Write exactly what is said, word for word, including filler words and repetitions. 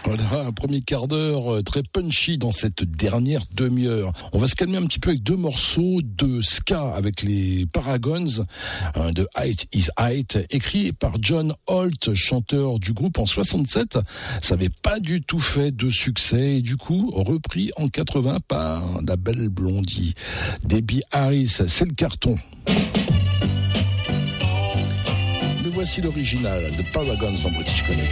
Voilà, un premier quart d'heure très punchy dans cette dernière demi-heure. On va se calmer un petit peu avec deux morceaux de ska avec les Paragons, de Height is Height, écrit par John Holt, chanteur du groupe en soixante-sept. Ça n'avait pas du tout fait de succès et du coup repris en quatre-vingts par la belle blondie Debbie Harris. C'est le carton. Mais voici l'original de Paragons en British Connection.